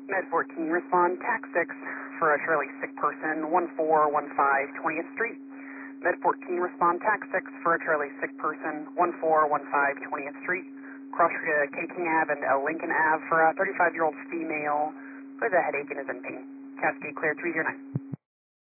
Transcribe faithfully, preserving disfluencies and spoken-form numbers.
Med fourteen, respond TAC six for a fairly sick person, one four one five twentieth Street. Med fourteen, respond TAC six for a fairly sick person, one four one five twentieth Street. Cross uh, K King Ave and uh, Lincoln Ave for a thirty-five-year-old female with a headache and is in pain. Cascade clear three zero nine.